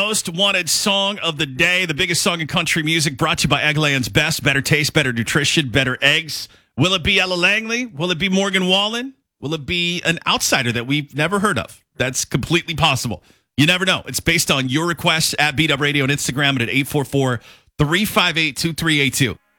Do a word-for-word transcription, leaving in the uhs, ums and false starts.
most wanted song of the day, the biggest song in country music, brought to you by Eggland's Best. Better taste, better nutrition, better eggs. Will it be Ella Langley? Will it be Morgan Wallen? Will it be an outsider that we've never heard of? That's completely possible. You never know. It's based on your requests at Beat Up Radio on Instagram and at eight four four, three five eight, two three eight two.